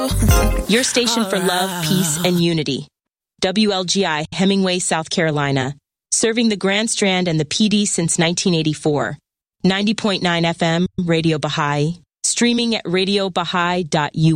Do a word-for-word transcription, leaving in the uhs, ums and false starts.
girl. Your station for love, peace, and unity. W L G I, Hemingway, South Carolina. Serving the Grand Strand and the P D since nineteen eighty-four. ninety point nine F M, Radio Baha'i. Streaming at radio baha'i dot U S.